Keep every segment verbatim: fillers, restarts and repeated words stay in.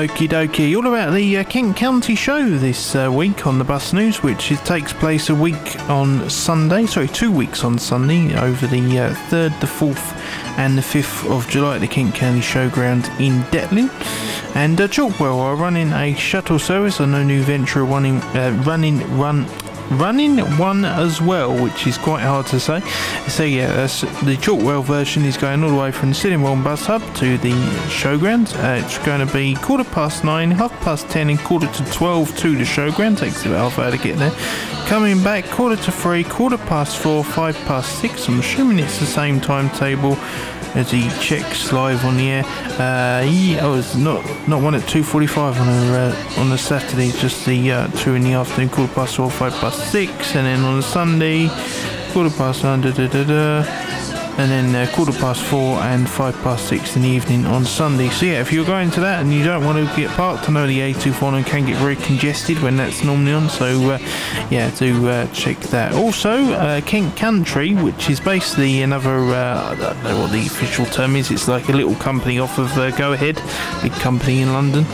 Okie dokie, all about the uh, Kent County show this uh, week on the Bus News, which is, takes place a week on Sunday, sorry, two weeks on Sunday, over the uh, third, the fourth and the fifth of July at the Kent County Showground in Detlin. And uh, Chalkwell are running a shuttle service, a no new venture running, uh, running, run... running one as well, which is quite hard to say. So yeah, that's, the Chalkwell version is going all the way from the Sittingbourne bus hub to the showground. Uh, it's going to be quarter past nine, half past ten and quarter to twelve to the showground. Takes about half hour to get there. Coming back quarter to three, quarter past four, five past six. I'm assuming it's the same timetable as he checks live on the air. Uh, yeah, oh, it's not not one at two forty-five on a uh, on the Saturday. It's just the uh, two in the afternoon, quarter past four, five past six, and then on the Sunday, quarter past nine, da, da, da, da, and then uh, quarter past four and five past six in the evening on Sunday. So yeah, if you're going to that and you don't want to get parked, I know the A two forty-nine can get very congested when that's normally on. So uh, yeah, do uh, check that. Also, uh, Kent Country, which is basically another, uh, I don't know what the official term is. It's like a little company off of uh, Go Ahead, big company in London.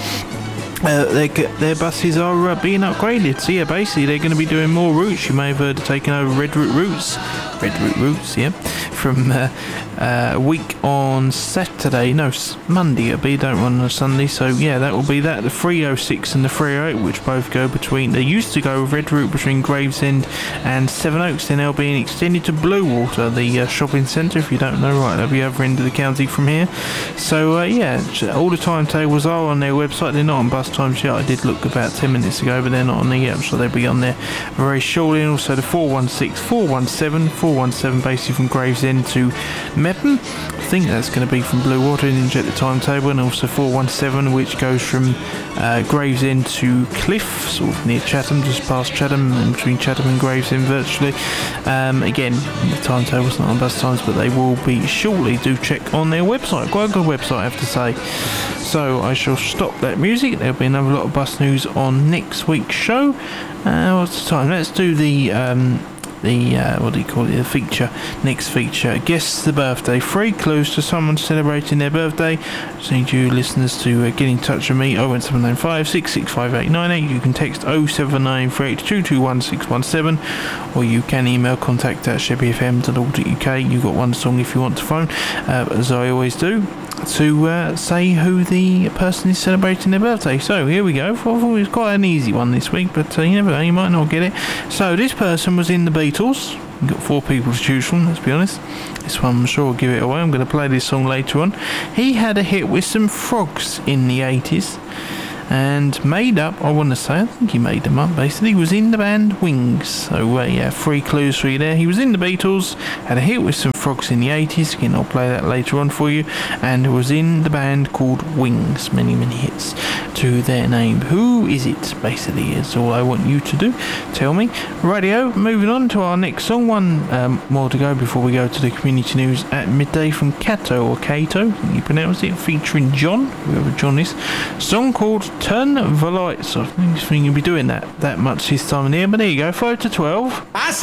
Uh, their, their buses are uh, being upgraded, so yeah, basically they're going to be doing more routes. You may have heard of taking over Red Route routes, Red Route routes, yeah, from uh, uh, a week on Saturday, no, Monday it'll be, don't run on a Sunday, so yeah, that will be that, the three oh six and the three oh eight, which both go between, they used to go Red Route between Gravesend and Sevenoaks, then they're being extended to Bluewater, the uh, shopping centre, if you don't know, right, they'll be over end of the county from here. So uh, yeah, all the timetables are on their website, they're not on bus times yet. I did look about ten minutes ago, but they're not on there yet, so they'll be on there very shortly. And also the four one six, four one seven, four one seven basically from Gravesend to Meppen. I think that's going to be from Bluewater, I didn't check the timetable. And also four one seven, which goes from uh, Gravesend to Cliff, sort of near Chatham, just past Chatham, and between Chatham and Gravesend virtually. Um, again, the timetable's not on bus times, but they will be shortly. Do check on their website, quite a good website I have to say. So I shall stop that music. There'll be another lot of bus news on next week's show. Uh, what's the time? Let's do the um, the uh, what do you call it? The feature. Next feature. Guess the birthday. Three clues to someone celebrating their birthday. Just need you listeners to uh, get in touch with me. oh one seven nine five, six six five eight nine eight. You can text oh seven nine three eight two two one six one seven, or you can email contact at chevy f m dot org dot u k. You've got one song if you want to phone, uh, as I always do, to uh, say who the person is celebrating their birthday. So here we go. I thought it was quite an easy one this week, but uh, you never know, you might not get it. So this person was in the Beatles. We've got four people to choose from, let's be honest. This one I'm sure will give it away. I'm going to play this song later on. He had a hit with some frogs in the eighties. And made up, I want to say, I think he made them up basically, he was in the band Wings. So uh, yeah, three clues for you there. He was in the Beatles, had a hit with some frogs in the eighties, again I'll play that later on for you, and was in the band called Wings. Many, many hits to their name. Who is it, basically, is all I want you to do. Tell me. Radio, moving on to our next song. One um, more to go before we go to the community news at midday from Cato, or Cato, you pronounce it, featuring John, whoever John is. Song called Turn the Lights Off. I think you'll be doing that that much this time of year, but there you go, five to twelve. I